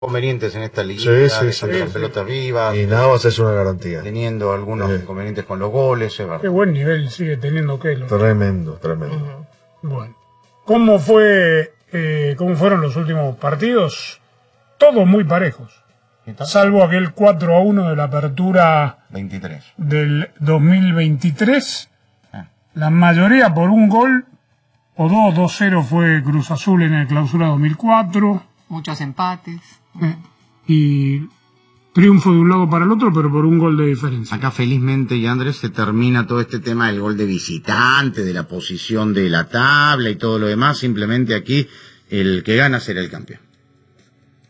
inconvenientes en esta liga, sí. pelotas vivas. Y Navas es una garantía. Teniendo algunos inconvenientes con los goles. Qué buen nivel sigue teniendo Keylor. Tremendo. Bueno. ¿Cómo fueron los últimos partidos? Todos muy parejos. Salvo aquel 4-1 de la apertura 23 del 2023. La mayoría por un gol, o 2-0 fue Cruz Azul en el Clausura 2004. Muchos empates. Y triunfo de un lado para el otro, pero por un gol de diferencia. Acá felizmente, y Andrés, se termina todo este tema del gol de visitante, de la posición de la tabla y todo lo demás. Simplemente aquí el que gana será el campeón.